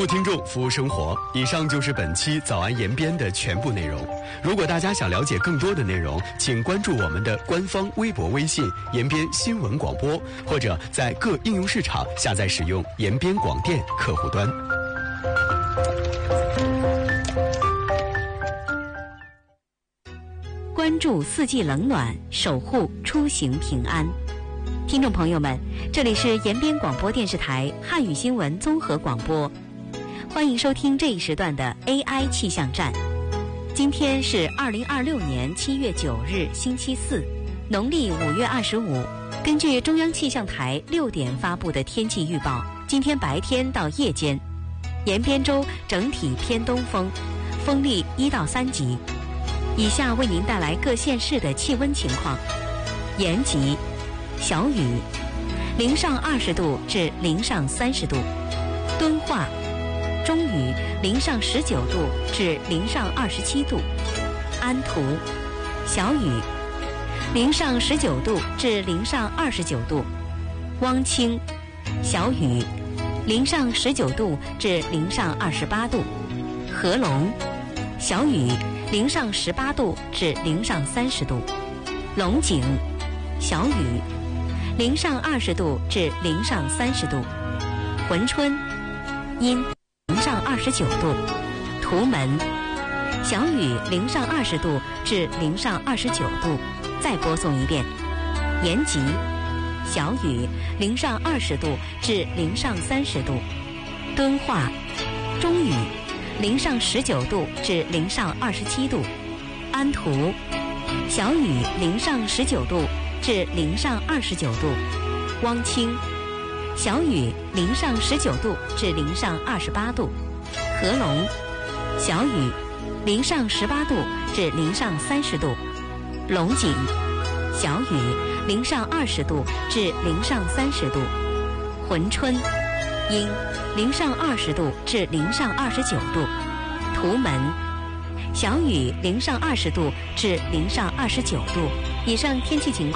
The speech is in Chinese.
务听众，服务生活。以上就是本期早安延边的全部内容。如果大家想了解更多的内容，请关注我们的官方微博、微信延边新闻广播，或者在各应用市场下载使用延边广电客户端。 关注四季冷暖，守护出行平安。听众朋友们，这里是延边广播电视台汉语新闻综合广播，欢迎收听这一时段的 AI 气象站。今天是2026年7月9日，星期四，农历5月25。根据中央气象台6点发布的天气预报，今天白天到夜间，延边州整体偏东风，风力1到3级。以下为您带来各县市的气温情况：延吉小雨，零上20度至零上30度；敦化中雨，零上19度至零上27度；安图小雨，零上19度至零上29度；汪清小雨，零上19度至零上28度；合龙小雨，零上18度至零上30度；龙井小雨，零上20度至零上30度；珲春阴，零上29度；图门小雨，零上20度至零上29度。再播送一遍：延吉小雨，零上20度至零上30度；敦化中雨，零上19度至零上27度；安图小雨，零上19度至零上29度；汪清小雨，零上19度至零上28度；合龙小雨，零上18度至零上30度；龙井小雨，零上20度至零上30度；珲春阴，零上20度至零上29度；图门小雨，零上20度至零上29度。以上天气情况